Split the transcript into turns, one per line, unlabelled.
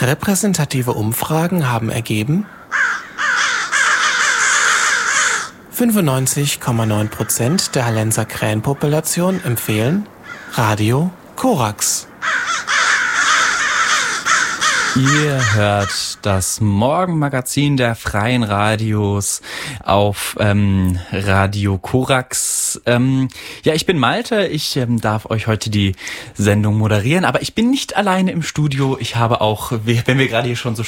Repräsentative Umfragen haben ergeben, 95,9% der Hallenser Krähenpopulation empfehlen Radio Korax.
Ihr hört das Morgenmagazin der Freien Radios auf Radio Korax. Ich bin Malte, ich darf euch heute die Sendung moderieren, aber ich bin nicht alleine im Studio. Ich habe auch, wenn wir gerade hier schon so